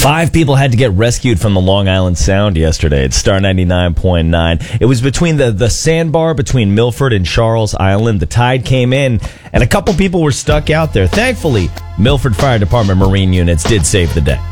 5 people had to get rescued from the Long Island Sound yesterday at Star 99.9. It was between the sandbar between Milford and Charles Island. The tide came in, and a couple people were stuck out there. Thankfully, Milford Fire Department Marine units did save the day.